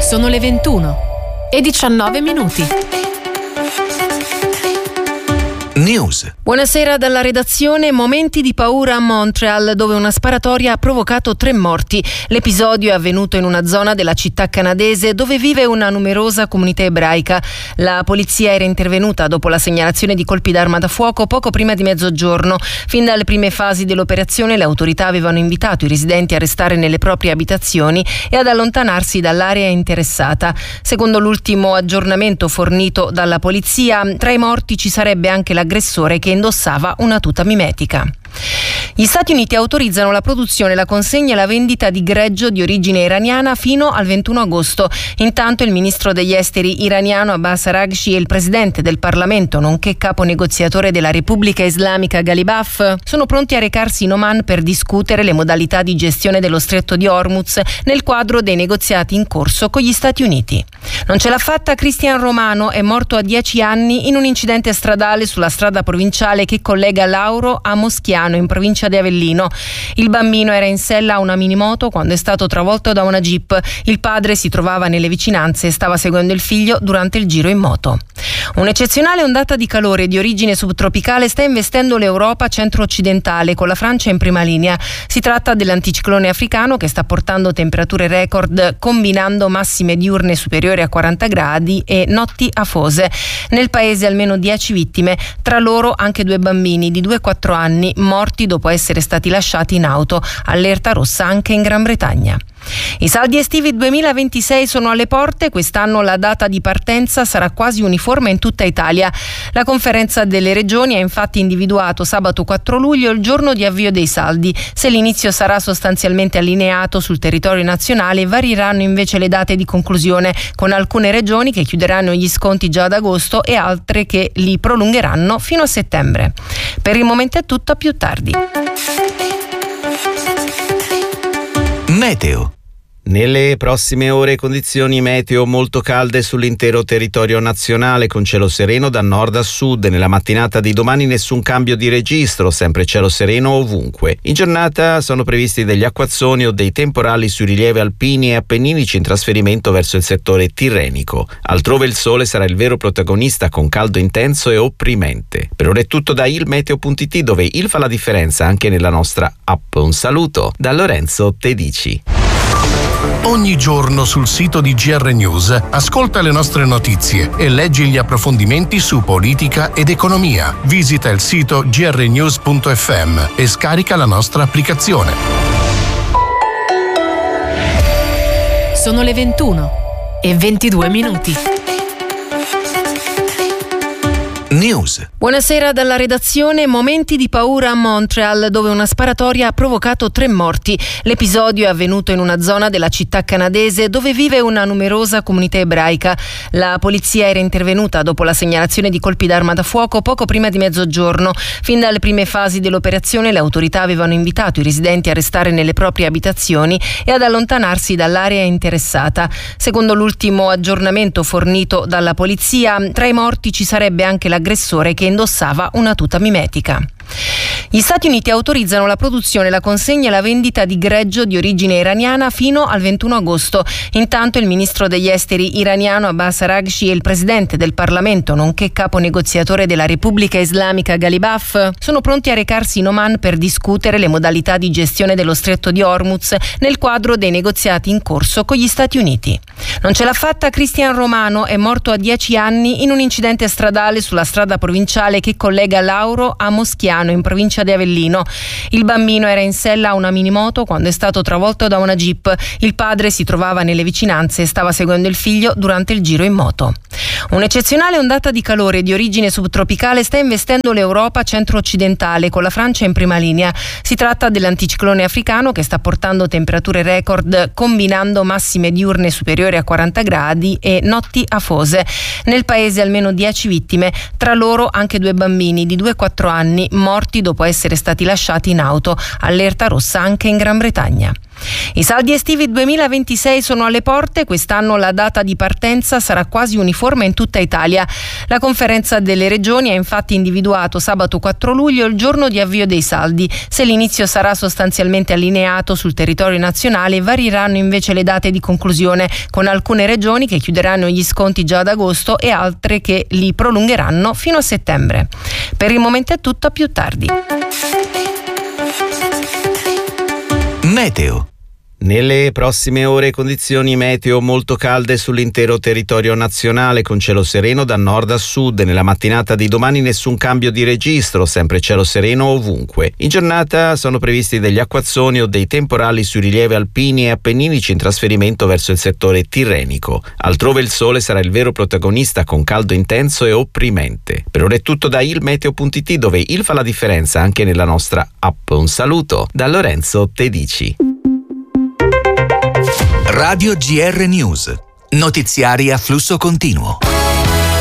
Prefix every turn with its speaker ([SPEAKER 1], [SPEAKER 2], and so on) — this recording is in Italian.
[SPEAKER 1] Sono le 21:19.
[SPEAKER 2] News.
[SPEAKER 3] Buonasera dalla redazione. Momenti di paura a Montreal, dove una sparatoria ha provocato 3 morti. L'episodio è avvenuto in una zona della città canadese dove vive una numerosa comunità ebraica. La polizia era intervenuta dopo la segnalazione di colpi d'arma da fuoco poco prima di mezzogiorno. Fin dalle prime fasi dell'operazione le autorità avevano invitato i residenti a restare nelle proprie abitazioni e ad allontanarsi dall'area interessata. Secondo l'ultimo aggiornamento fornito dalla polizia, tra i morti ci sarebbe anche l'aggressore che indossava una tuta mimetica. Gli Stati Uniti autorizzano la produzione, la consegna e la vendita di greggio di origine iraniana fino al 21 agosto. Intanto il ministro degli esteri iraniano Abbas Araghchi e il presidente del Parlamento, nonché capo negoziatore della Repubblica Islamica Ghalibaf, sono pronti a recarsi in Oman per discutere le modalità di gestione dello stretto di Hormuz nel quadro dei negoziati in corso con gli Stati Uniti. Non ce l'ha fatta Cristian Romano, è morto a 10 anni in un incidente stradale sulla strada provinciale che collega Lauro a Moschiano, in provincia di Avellino. Il bambino era in sella a una minimoto quando è stato travolto da una jeep. Il padre si trovava nelle vicinanze e stava seguendo il figlio durante il giro in moto. Un'eccezionale ondata di calore di origine subtropicale sta investendo l'Europa centro-occidentale, con la Francia in prima linea. Si tratta dell'anticiclone africano che sta portando temperature record, combinando massime diurne superiori a 40 gradi e notti afose. Nel paese almeno 10 vittime, tra loro anche 2 bambini di 2 e 4 anni morti dopo essere stati lasciati in auto. Allerta rossa anche in Gran Bretagna. I saldi estivi 2026 sono alle porte. Quest'anno la data di partenza sarà quasi uniforme in tutta Italia. La Conferenza delle Regioni ha infatti individuato sabato 4 luglio il giorno di avvio dei saldi. Se l'inizio sarà sostanzialmente allineato sul territorio nazionale, varieranno invece le date di conclusione, con alcune regioni che chiuderanno gli sconti già ad agosto e altre che li prolungheranno fino a settembre. Per il momento è tutto, a più tardi.
[SPEAKER 2] Meteo.
[SPEAKER 4] Nelle prossime ore condizioni meteo molto calde sull'intero territorio nazionale, con cielo sereno da nord a sud. Nella mattinata di domani nessun cambio di registro, sempre cielo sereno ovunque. In giornata sono previsti degli acquazzoni o dei temporali sui rilievi alpini e appenninici in trasferimento verso il settore tirrenico. Altrove il sole sarà il vero protagonista, con caldo intenso e opprimente. Per ora è tutto da ilmeteo.it, dove il fa la differenza anche nella nostra app. Un saluto da Lorenzo Tedici.
[SPEAKER 5] Ogni giorno sul sito di GR News ascolta le nostre notizie e leggi gli approfondimenti su politica ed economia. Visita il sito grnews.fm e scarica la nostra applicazione.
[SPEAKER 1] Sono le 21:22.
[SPEAKER 2] News.
[SPEAKER 3] Buonasera dalla redazione. Momenti di paura a Montreal, dove una sparatoria ha provocato 3 morti. L'episodio è avvenuto in una zona della città canadese dove vive una numerosa comunità ebraica. La polizia era intervenuta dopo la segnalazione di colpi d'arma da fuoco poco prima di mezzogiorno. Fin dalle prime fasi dell'operazione le autorità avevano invitato i residenti a restare nelle proprie abitazioni e ad allontanarsi dall'area interessata. Secondo l'ultimo aggiornamento fornito dalla polizia, tra i morti ci sarebbe anche l'aggressore che indossava una tuta mimetica. Gli Stati Uniti autorizzano la produzione, la consegna e la vendita di greggio di origine iraniana fino al 21 agosto. Intanto il ministro degli esteri iraniano Abbas Araghchi e il presidente del Parlamento, nonché capo negoziatore della Repubblica Islamica Ghalibaf, sono pronti a recarsi in Oman per discutere le modalità di gestione dello stretto di Hormuz nel quadro dei negoziati in corso con gli Stati Uniti. Non ce l'ha fatta Cristian Romano, è morto a 10 anni in un incidente stradale sulla strada provinciale che collega Lauro a Moschiano, in provincia di Avellino. Il bambino era in sella a una minimoto quando è stato travolto da una jeep. Il padre si trovava nelle vicinanze e stava seguendo il figlio durante il giro in moto. Un'eccezionale ondata di calore di origine subtropicale sta investendo l'Europa centro-occidentale, con la Francia in prima linea. Si tratta dell'anticiclone africano che sta portando temperature record, combinando massime diurne superiori a 40 gradi e notti afose. Nel paese almeno 10 vittime, tra loro anche 2 bambini di 2 e 4 anni morti dopo essere stati lasciati in auto. Allerta rossa anche in Gran Bretagna. I saldi estivi 2026 sono alle porte, quest'anno la data di partenza sarà quasi uniforme in tutta Italia. La Conferenza delle Regioni ha infatti individuato sabato 4 luglio il giorno di avvio dei saldi. Se l'inizio sarà sostanzialmente allineato sul territorio nazionale, varieranno invece le date di conclusione, con alcune regioni che chiuderanno gli sconti già ad agosto e altre che li prolungheranno fino a settembre. Per il momento è tutto, a più tardi.
[SPEAKER 2] Meteo.
[SPEAKER 4] Nelle prossime ore condizioni meteo molto calde sull'intero territorio nazionale, con cielo sereno da nord a sud. Nella mattinata di domani nessun cambio di registro, sempre cielo sereno ovunque. In giornata sono previsti degli acquazzoni o dei temporali sui rilievi alpini e appenninici in trasferimento verso il settore tirrenico. Altrove il sole sarà il vero protagonista, con caldo intenso e opprimente. Per ora è tutto da ilmeteo.it, dove il fa la differenza anche nella nostra app. Un saluto da Lorenzo Tedici.
[SPEAKER 2] Radio GR News. Notiziari a flusso continuo.